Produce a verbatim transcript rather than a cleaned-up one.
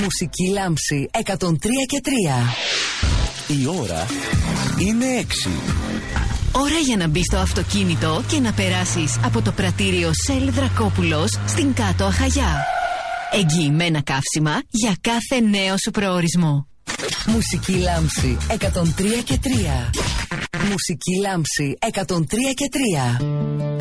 Μουσική Λάμψη εκατόν τρία και τρία. Η ώρα είναι έξι. Ώρα για να μπεις στο αυτοκίνητο και να περάσεις από το πρατήριο Shell Δρακόπουλος στην Κάτω Αχαγιά. Εγγυημένα καύσιμα για κάθε νέο σου προορισμό. Μουσική Λάμψη εκατόν τρία και τρία. Μουσική Λάμψη εκατόν τρία και τρία.